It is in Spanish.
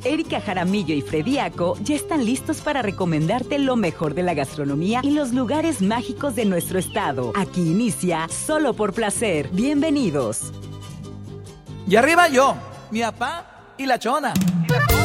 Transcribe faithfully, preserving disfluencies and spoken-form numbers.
Erika Jaramillo y Frediaco ya están listos para recomendarte lo mejor de la gastronomía y los lugares mágicos de nuestro estado. Aquí inicia Solo por Placer. Bienvenidos. Y arriba yo, mi papá y la chona. Y la chona.